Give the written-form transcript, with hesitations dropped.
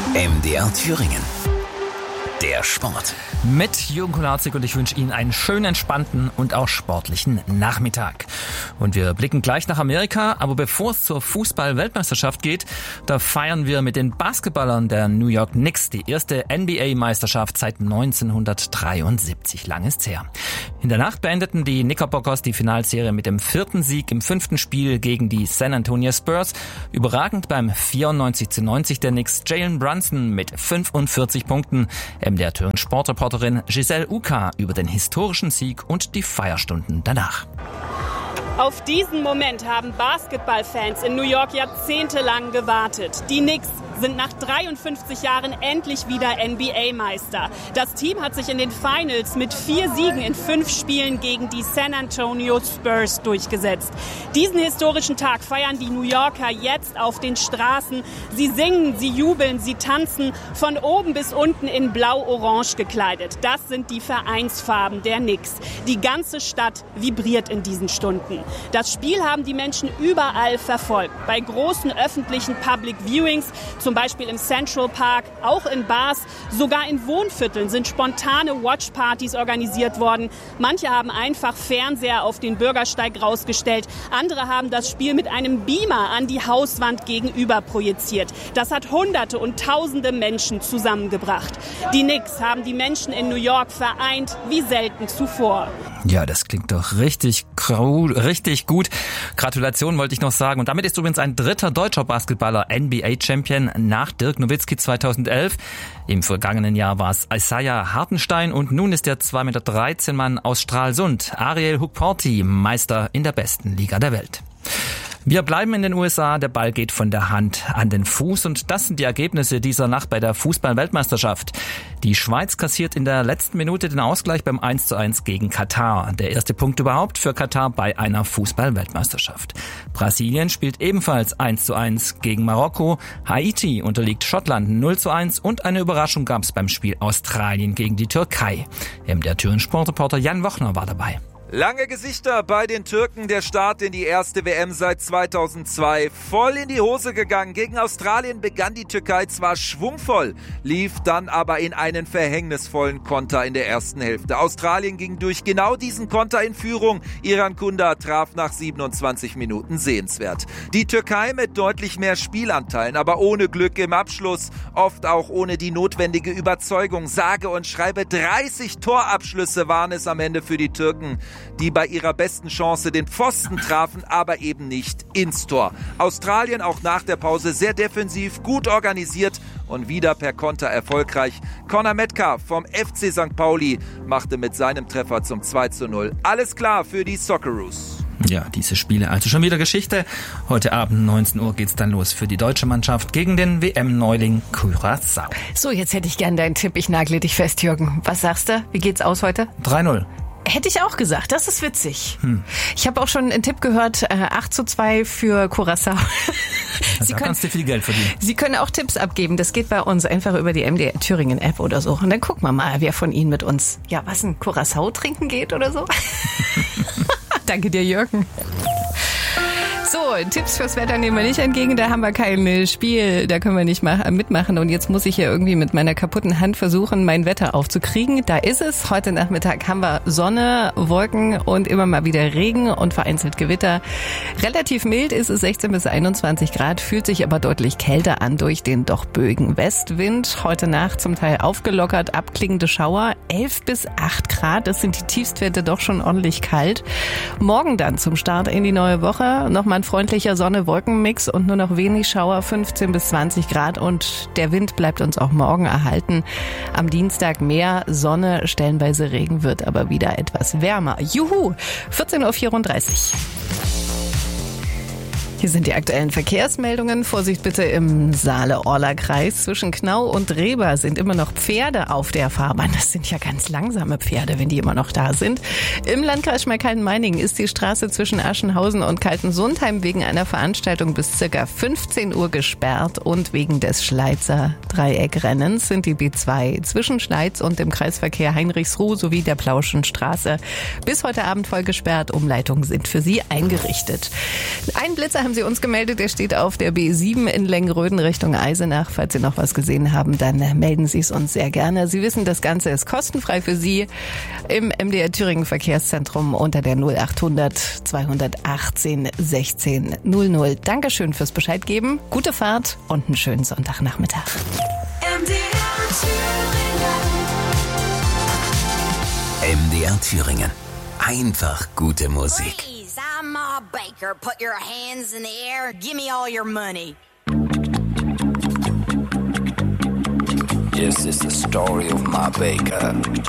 MDR Thüringen. Der Sport. Mit Jürgen Kolarzig und ich wünsche Ihnen einen schönen, entspannten und auch sportlichen Nachmittag. Und wir blicken gleich nach Amerika, aber bevor es zur Fußball-Weltmeisterschaft geht, da feiern wir mit den Basketballern der New York Knicks die erste NBA-Meisterschaft seit 1973. Lang ist's her. In der Nacht beendeten die Knickerbockers die Finalserie mit dem 4. Sieg im 5. Spiel gegen die San Antonio Spurs. Überragend beim 94:90 der Knicks Jalen Brunson mit 45 Punkten. MDR Thüringen Sportreporterin Giselle Uka über den historischen Sieg und die Feierstunden danach. Auf diesen Moment haben Basketballfans in New York jahrzehntelang gewartet. Die Knicks sind nach 53 Jahren endlich wieder NBA-Meister. Das Team hat sich in den Finals mit 4 Siegen in 5 Spielen gegen die San Antonio Spurs durchgesetzt. Diesen historischen Tag feiern die New Yorker jetzt auf den Straßen. Sie singen, sie jubeln, sie tanzen, von oben bis unten in blau-orange gekleidet. Das sind die Vereinsfarben der Knicks. Die ganze Stadt vibriert in diesen Stunden. Das Spiel haben die Menschen überall verfolgt. Bei großen öffentlichen Public Viewings, zum Beispiel im Central Park, auch in Bars, sogar in Wohnvierteln sind spontane Watchpartys organisiert worden. Manche haben einfach Fernseher auf den Bürgersteig rausgestellt. Andere haben das Spiel mit einem Beamer an die Hauswand gegenüber projiziert. Das hat Hunderte und Tausende Menschen zusammengebracht. Die Knicks haben die Menschen in New York vereint wie selten zuvor. Ja, das klingt doch richtig gut. Gratulation wollte ich noch sagen. Und damit ist übrigens ein dritter deutscher Basketballer NBA-Champion nach Dirk Nowitzki 2011. Im vergangenen Jahr war es Isaiah Hartenstein und nun ist der 2,13 Mann aus Stralsund, Ariel Hukporti, Meister in der besten Liga der Welt. Wir bleiben in den USA, der Ball geht von der Hand an den Fuß und das sind die Ergebnisse dieser Nacht bei der Fußball-Weltmeisterschaft. Die Schweiz kassiert in der letzten Minute den Ausgleich beim 1:1 gegen Katar. Der erste Punkt überhaupt für Katar bei einer Fußball-Weltmeisterschaft. Brasilien spielt ebenfalls 1:1 gegen Marokko. Haiti unterliegt Schottland 0:1 und eine Überraschung gab es beim Spiel Australien gegen die Türkei. Der Thüringen Sportreporter Jan Wochner war dabei. Lange Gesichter bei den Türken, der Start in die erste WM seit 2002. Voll in die Hose gegangen. Gegen Australien begann die Türkei zwar schwungvoll, lief dann aber in einen verhängnisvollen Konter in der ersten Hälfte. Australien ging durch genau diesen Konter in Führung. Iran Kunda traf nach 27 Minuten sehenswert. Die Türkei mit deutlich mehr Spielanteilen, aber ohne Glück im Abschluss. Oft auch ohne die notwendige Überzeugung. Sage und schreibe 30 Torabschlüsse waren es am Ende für die Türken, die bei ihrer besten Chance den Pfosten trafen, aber eben nicht ins Tor. Australien auch nach der Pause sehr defensiv, gut organisiert und wieder per Konter erfolgreich. Conor Metcalf vom FC St. Pauli machte mit seinem Treffer zum 2:0. Alles klar für die Socceroos. Ja, diese Spiele also schon wieder Geschichte. Heute Abend 19 Uhr geht's dann los für die deutsche Mannschaft gegen den WM-Neuling Curaçao. So, jetzt hätte ich gern deinen Tipp. Ich nagle dich fest, Jürgen. Was sagst du? Wie geht's aus heute? 3:0. Hätte ich auch gesagt. Das ist witzig. Ich habe auch schon einen Tipp gehört, 8:2 für Curaçao. Da kannst du viel Geld verdienen. Sie können auch Tipps abgeben. Das geht bei uns einfach über die MDR Thüringen App oder so. Und dann gucken wir mal, wer von Ihnen mit uns, ja, was, ein Curaçao trinken geht oder so. Danke dir, Jürgen. So, Tipps fürs Wetter nehmen wir nicht entgegen, da haben wir kein Spiel, da können wir nicht mitmachen und jetzt muss ich hier irgendwie mit meiner kaputten Hand versuchen, mein Wetter aufzukriegen. Da ist es, heute Nachmittag haben wir Sonne, Wolken und immer mal wieder Regen und vereinzelt Gewitter. Relativ mild ist es, 16 bis 21 Grad, fühlt sich aber deutlich kälter an durch den doch böigen Westwind. Heute Nacht zum Teil aufgelockert, abklingende Schauer, 11 bis 8 Grad, das sind die Tiefstwerte doch schon ordentlich kalt. Morgen dann zum Start in die neue Woche nochmal ein freundlicher Sonne-Wolken-Mix und nur noch wenig Schauer, 15 bis 20 Grad und der Wind bleibt uns auch morgen erhalten. Am Dienstag mehr Sonne, stellenweise Regen, wird aber wieder etwas wärmer. Juhu, 14:34 Uhr. Hier sind die aktuellen Verkehrsmeldungen. Vorsicht bitte im Saale-Orla-Kreis. Zwischen Knau und Rehber sind immer noch Pferde auf der Fahrbahn. Das sind ja ganz langsame Pferde, wenn die immer noch da sind. Im Landkreis Schmalkalden-Meiningen ist die Straße zwischen Aschenhausen und Kaltensundheim wegen einer Veranstaltung bis ca. 15 Uhr gesperrt. Und wegen des Schleizer Dreieckrennens sind die B2 zwischen Schleiz und dem Kreisverkehr Heinrichsruh sowie der Plauschenstraße bis heute Abend voll gesperrt. Umleitungen sind für Sie eingerichtet. Einen Blitzer haben haben sie uns gemeldet. Der steht auf der B7 in Lengröden Richtung Eisenach. Falls Sie noch was gesehen haben, dann melden Sie es uns sehr gerne. Sie wissen, das Ganze ist kostenfrei für Sie im MDR Thüringen Verkehrszentrum unter der 0800 218 16 00. Dankeschön fürs Bescheid geben. Gute Fahrt und einen schönen Sonntagnachmittag. MDR Thüringen. Einfach gute Musik. Please, I'm Ma Baker. Put your hands in the air. Give me all your money. This is the story of Ma Baker.